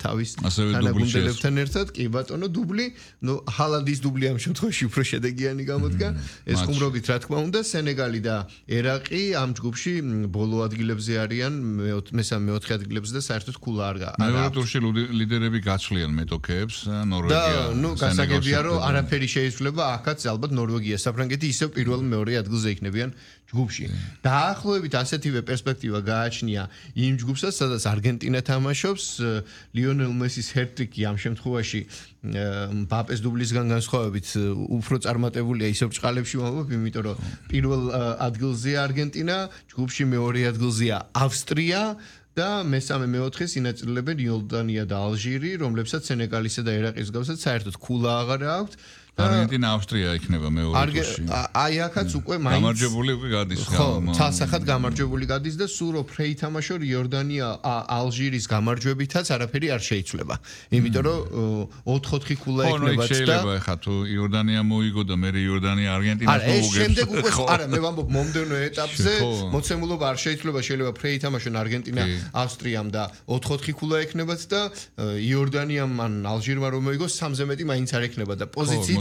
თავის თანაგუნდებთან ერთად. კი ბატონო, დუბლი, ჰალანდის დუბლი ამ შემთხვევაში უფრო შედეგიანი გამოდგა. ეს ხუმრობით რა თქმა უნდა, სენეგალი და ერაყი ამ ჯგუფში ბოლო ადგილებზე არიან, მესამე-მეოთხე ადგილებზე და საერთოდ ქულა არ აქვს. მეორე ტურში ლიდერები გაცვლიან მეტოქეებს, ნორვეგია. და გასაგებია რომ არაფერი შეიცვლება, აქაც ალბათ ნორვეგია, საფრანგეთი ისევ პირველ-მეორე ადგილზე იქნებიან ჯგუფში. დაახლოებით ასეთივე პერსპექტივა გააჩნია იმ ჯგუფსაც, სადაც არგენტინა თამაშობს, ლიონელ მესის ჰეტტრიკი ამ შემთხვევაში მბაპეს დუბლისგან განსხვავებით უფრო წარმატებულია ისევ ბრჭყალებში ვამბობ, იმიტომ რომ პირველ ადგილზეა არგენტინა, ჯგუფში მეორე ადგილზეა ავსტრია და მესამე-მეოთხეს ინაწილებენ იორდანია და ალჟირი, რომლებსაც სენეგალისა და ერაყის მსგავსად საერთოდ ქულა აღარ აქვთ. არგენტინა ავსტრია იქნება მეორე ტურში. აი აქაც უკვე მაინც გამარჯვებული უკვე გადის. ხო, ცალსახად გამარჯვებული გადის და სულ უფრო ითამაშო იორდანია ალჟირის გამარჯვებითაც არაფერი არ შეიცვლება. იმიტომ რომ 4-4 ქულა იქნება და შეიძლება ხა თუ იორდანია მოიგო და მე იორდანია არგენტინას მოუგებს. არა, ეს შემდეგ უკვე არა, მე ვამბობ მომდევნო ეტაპზე მოცემულობა არ შეიცვლება, შეიძლება ფრე ითამაშონ არგენტინა ავსტრიამ და 4-4 ქულა ექნებათ და იორდანიამ ან ალჟირმა რომ მოიგოს 3-ზე მეტი მაინც არ ექნება და პოზიციით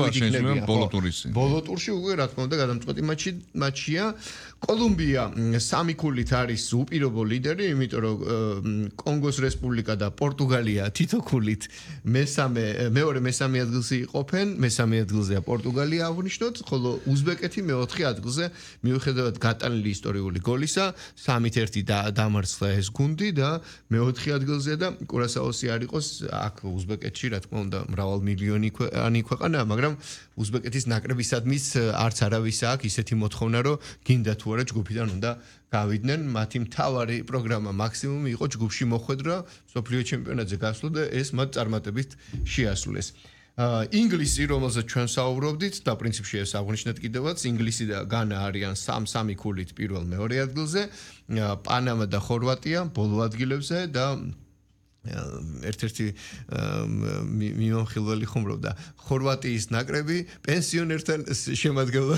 ბოლო ტურში უკვე რა თქმა უნდა გადამწყვეტი მატჩია. კოლუმბია 3 ქულით არის უპირობო ლიდერი, იმიტომ რომ კონგოს რესპუბლიკა და პორტუგალია თითო ქულით მეორე-მესამე ადგილზე იყოფენ, მესამე ადგილზეა პორტუგალია აღნიშნოთ, ხოლო უზბეკეთი მეოთხე ადგილზე მიუხედავად გატანილი ისტორიული გოლისა, 3-1 დამარცხდა ეს გუნდი და მეოთხე ადგილზე და კურასაოსი არ იყოს აქ უზბეკეთში, რა თქმა უნდა, მრავალმილიონიანი ქვეყანა, მაგრამ უზბეკეთის ნაკრებისადმის არც არავის აქვს ისეთი მოთხოვნა, რომ გინდა თუ არა ჯგუფიდან უნდა გავიდნენ, მათი მთავარი პროგრამა მაქსიმუმი იყო ჯგუფში მოხვედრა, მსოფლიო ჩემპიონატზე გასვლა და ეს მათ წარმატებით შეასრულეს. ინგლისი, რომელზეც ჩვენ საუბრობდით და პრინციპში ეს აღნიშნეთ კიდევაც, ინგლისი და განა არიან 3-3 ქულით პირველ-მეორე ადგილზე, პანამა და ხორვატია ბოლო ადგილებზე და ერთ-ერთი მიმოხილველი ხუმრობდა ხორვატიის ნაკრები პენსიონერთან შემადგენლობაში